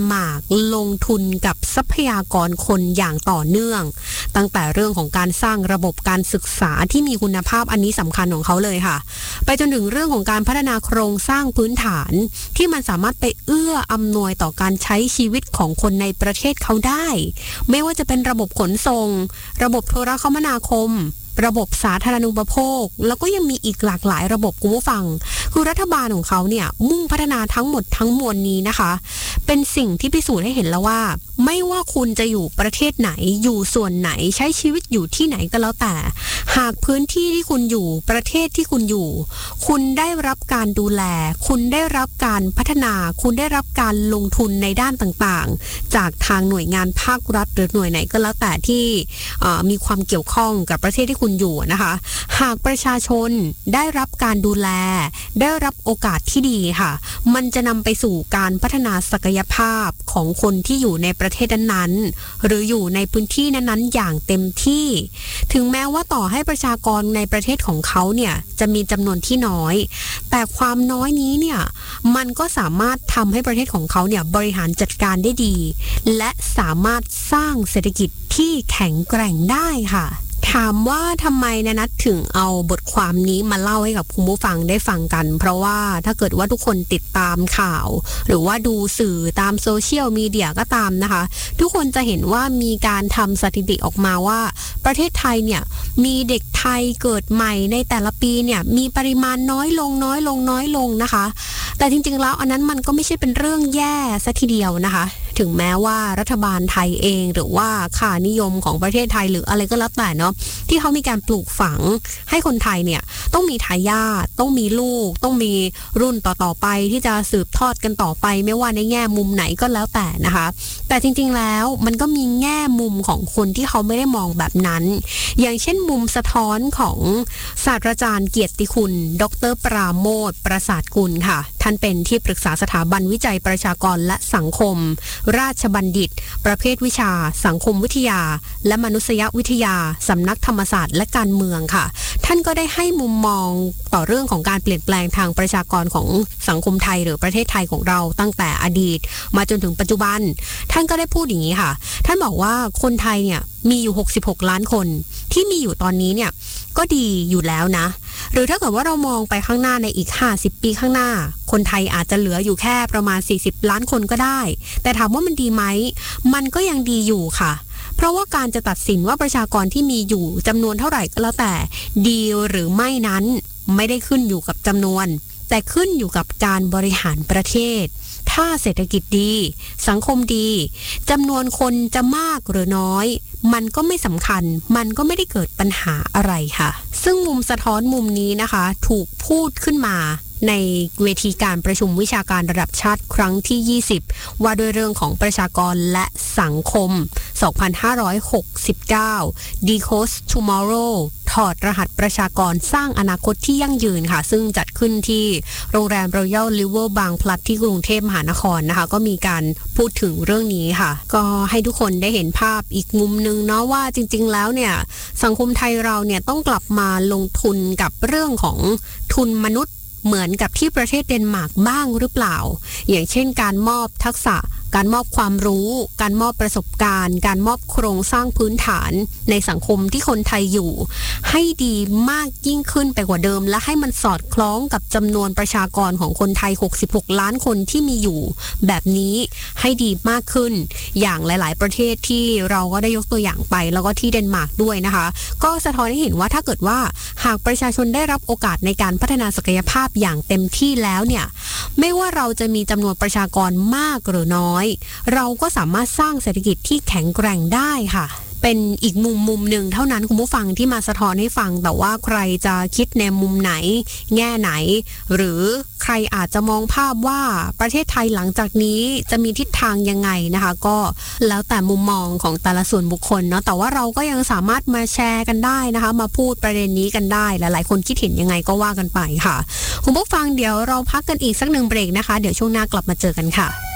หมากลงทุนกับทรัพยากรคนอย่างต่อเนื่องตั้งแต่เรื่องของการสร้างระบบการศึกษาที่มีคุณภาพอันนี้สำคัญของเขาเลยค่ะไปจนถึงเรื่องของการพัฒนาโครงสร้างพื้นฐานที่มันสามารถไปเอื้ออำนวยต่อการใช้ชีวิตของคนในประเทศเขาได้ไม่ว่าจะเป็นระบบขนส่งระบบโทรคมนาคมระบบสาธารณูปโภคแล้วก็ยังมีอีกหลากหลายระบบคุณผู้ฟังคือรัฐบาลของเขาเนี่ยมุ่งพัฒนาทั้งหมดทั้งมวลนี้นะคะเป็นสิ่งที่พิสูจน์ให้เห็นแล้วว่าไม่ว่าคุณจะอยู่ประเทศไหนอยู่ส่วนไหนใช้ชีวิตอยู่ที่ไหนก็แล้วแต่หากพื้นที่ที่คุณอยู่ประเทศที่คุณอยู่คุณได้รับการดูแลคุณได้รับการพัฒนาคุณได้รับการลงทุนในด้านต่างๆจากทางหน่วยงานภาครัฐหรือหน่วยไหนก็แล้วแต่ที่มีความเกี่ยวข้องกับประเทศที่คุณอยู่นะคะหากประชาชนได้รับการดูแลได้รับโอกาสที่ดีค่ะมันจะนำไปสู่การพัฒนาศักยภาพของคนที่อยู่ในประเทศนั้นๆหรืออยู่ในพื้นที่นั้นๆอย่างเต็มที่ถึงแม้ว่าต่อให้ประชากรในประเทศของเขาเนี่ยจะมีจำนวนที่น้อยแต่ความน้อยนี้เนี่ยมันก็สามารถทำให้ประเทศของเขาเนี่ยบริหารจัดการได้ดีและสามารถสร้างเศรษฐกิจที่แข็งแกร่งได้ค่ะถามว่าทำไมนัทถึงเอาบทความนี้มาเล่าให้กับคุณผู้ฟังได้ฟังกันเพราะว่าถ้าเกิดว่าทุกคนติดตามข่าวหรือว่าดูสื่อตามโซเชียลมีเดียก็ตามนะคะทุกคนจะเห็นว่ามีการทำสถิติออกมาว่าประเทศไทยเนี่ยมีเด็กไทยเกิดใหม่ในแต่ละปีเนี่ยมีปริมาณน้อยลงนะคะแต่จริงๆแล้วอันนั้นมันก็ไม่ใช่เป็นเรื่องแย่ซะทีเดียวนะคะถึงแม้ว่ารัฐบาลไทยเองหรือว่าค่านิยมของประเทศไทยหรืออะไรก็แล้วแต่เนาะที่เขามีการปลูกฝังให้คนไทยเนี่ยต้องมีทายาทต้องมีลูกต้องมีรุ่นต่อๆไปที่จะสืบทอดกันต่อไปไม่ว่าในแง่มุมไหนก็แล้วแต่นะคะแต่จริงๆแล้วมันก็มีแง่มุมของคนที่เขาไม่ได้มองแบบนั้นอย่างเช่นมุมสะท้อนของศาสตราจารย์เกียรติคุณดร.ปราโมทย์ประสาทกุลค่ะท่านเป็นที่ปรึกษาสถาบันวิจัยประชากรและสังคมราชบัณฑิตประเภทวิชาสังคมวิทยาและมนุษยวิทยาสำนักธรรมศาสตร์และการเมืองค่ะท่านก็ได้ให้มุมมองต่อเรื่องของการเปลี่ยนแปลงทางประชากรของสังคมไทยหรือประเทศไทยของเราตั้งแต่อดีตมาจนถึงปัจจุบันท่านก็ได้พูดอย่างนี้ค่ะท่านบอกว่าคนไทยเนี่ยมีอยู่66ล้านคนที่มีอยู่ตอนนี้เนี่ยก็ดีอยู่แล้วนะหรือถ้าเกิดว่าเรามองไปข้างหน้าในอีก50ปีข้างหน้าคนไทยอาจจะเหลืออยู่แค่ประมาณ40ล้านคนก็ได้แต่ถามว่ามันดีไหมมันก็ยังดีอยู่ค่ะเพราะว่าการจะตัดสินว่าประชากรที่มีอยู่จำนวนเท่าไหร่ก็แล้วแต่ดีหรือไม่นั้นไม่ได้ขึ้นอยู่กับจำนวนแต่ขึ้นอยู่กับการบริหารประเทศถ้าเศรษฐกิจดีสังคมดีจำนวนคนจะมากหรือน้อยมันก็ไม่สำคัญมันก็ไม่ได้เกิดปัญหาอะไรค่ะซึ่งมุมสะท้อนมุมนี้นะคะถูกพูดขึ้นมาในเวทีการประชุมวิชาการระดับชาติครั้งที่20ว่าด้วยเรื่องของประชากรและสังคม2569 Decode Tomorrow ถอดรหัสประชากรสร้างอนาคตที่ยั่งยืนค่ะซึ่งจัดขึ้นที่โรงแรม Royal River บางพลัดที่กรุงเทพมหานครนะคะก็มีการพูดถึงเรื่องนี้ค่ะก็ให้ทุกคนได้เห็นภาพอีกมุมนึงเนาะว่าจริงๆแล้วเนี่ยสังคมไทยเราเนี่ยต้องกลับมาลงทุนกับเรื่องของทุนมนุษย์เหมือนกับที่ประเทศเดนมาร์กบ้างหรือเปล่าอย่างเช่นการมอบทักษะการมอบความรู้การมอบประสบการณ์การมอบโครงสร้างพื้นฐานในสังคมที่คนไทยอยู่ให้ดีมากยิ่งขึ้นไปกว่าเดิมและให้มันสอดคล้องกับจำนวนประชากรของคนไทย66ล้านคนที่มีอยู่แบบนี้ให้ดีมากขึ้นอย่างหลายๆประเทศที่เราก็ได้ยกตัวอย่างไปแล้วก็ที่เดนมาร์กด้วยนะคะก็สะท้อนให้เห็นว่าถ้าเกิดว่าหากประชาชนได้รับโอกาสในการพัฒนาศักยภาพอย่างเต็มที่แล้วเนี่ยไม่ว่าเราจะมีจำนวนประชากรมากหรือน้อยเราก็สามารถสร้างเศรษฐกิจที่แข็งแกร่งได้ค่ะเป็นอีกมุมหนึ่งเท่านั้นคุณผู้ฟังที่มาสะท้อนให้ฟังแต่ว่าใครจะคิดในมุมไหนแง่ไหนหรือใครอาจจะมองภาพว่าประเทศไทยหลังจากนี้จะมีทิศทางยังไงนะคะก็แล้วแต่มุมมองของแต่ละส่วนบุคคลเนาะแต่ว่าเราก็ยังสามารถมาแชร์กันได้นะคะมาพูดประเด็นนี้กันได้หลายๆคนคิดเห็นยังไงก็ว่ากันไปค่ะคุณผู้ฟังเดี๋ยวเราพักกันอีกสักหนึ่งเบรกนะคะเดี๋ยวช่วงหน้ากลับมาเจอกันค่ะ